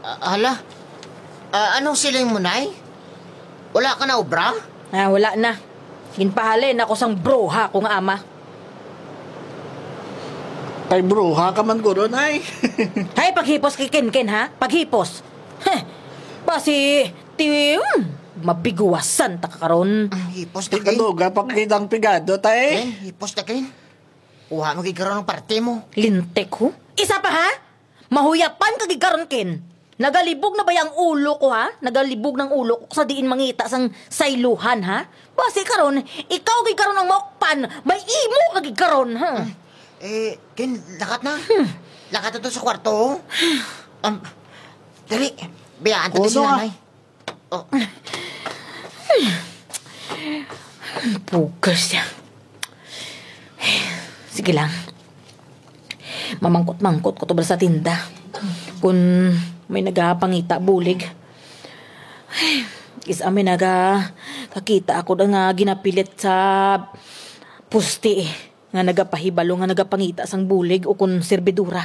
Hala, anong siling mo, Nay? Wala ka na obra? Wala na. Ginpahalin ako sang broha kong ama. Kay bruha ka man guro, Nay. Hay, paghipos kay Ken, ha? Paghipos. Basi, mabiguwasan ta karon. Hipos na kain. Ikaduga, pakitang pigado, tay. Ken, hipos na kain. Kuha mo kikaroon ng parte mo. Lintek ho? Isa pa, ha? Mahuyapan kagikaron, Ken. Nagalibog na ba yung ulo ko, ha? Nagalibog ng ulo ko sa diin mangita sang sayluhan, ha? Basi karon, ikaw kagikaron ang maukpan. May imo kagikaron, ha? Ken, lakat na. Lakat na doon sa kwarto. Dali, bayaan tayo si nanay. Oh. Pugas niya. Sige lang. Mamangkot-mangkot ko to ba sa tinda. Kung may nagapangita bulig. Is amin kakita ako na nga ginapilit sa pusti nga nagapahibalo nga nagapangita sang bulig o kun serbidura.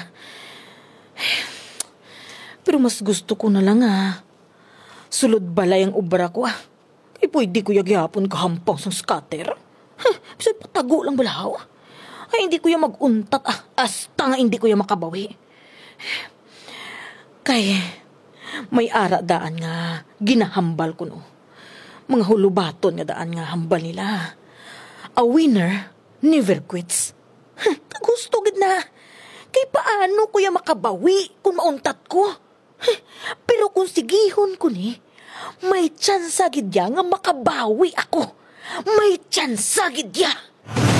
Pero mas gusto ko na lang sulod balay ang ubra ko Kaya pwede ko yagyapon kahampang sang scatter. Bisa patago lang balaw. Ay hindi ko maguntat hasta nga hindi ko makabawi. Kay may ara daan nga ginahambal ko no. Mga hulubaton nga daan nga hambal nila. A winner never quits. Kagusto gid na. Kay paano ko makabawi kung mauntat ko? Pero kung sigihon ko ni, may tsansa gid nga makabawi ako. May tsansa gid ya.